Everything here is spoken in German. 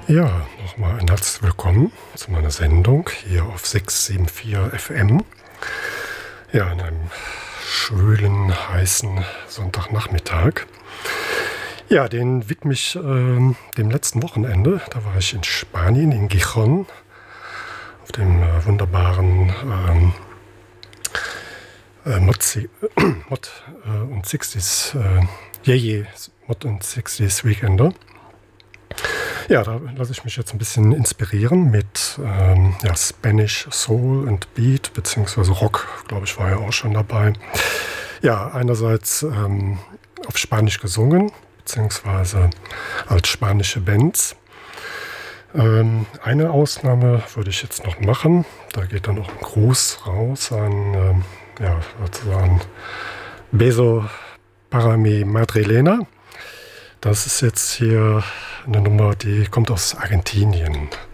Ja, nochmal ein herzliches Willkommen zu meiner Sendung hier auf 674 FM. Ja, an einem schwülen, heißen Sonntagnachmittag. Ja, den widme ich dem letzten Wochenende. Da war ich in Spanien, in Gijón, auf dem wunderbaren Mod und 60s, Mod und 60s Weekender. Ja, da lasse ich mich jetzt ein bisschen inspirieren mit Spanish Soul und Beat, beziehungsweise Rock, glaube ich, war ja auch schon dabei. Ja, einerseits auf Spanisch gesungen, beziehungsweise als spanische Bands. Eine Ausnahme würde ich jetzt noch machen. Da geht dann noch ein Gruß raus an, sozusagen Beso para mi Madrilena. Das ist jetzt hier eine Nummer, die kommt aus Argentinien.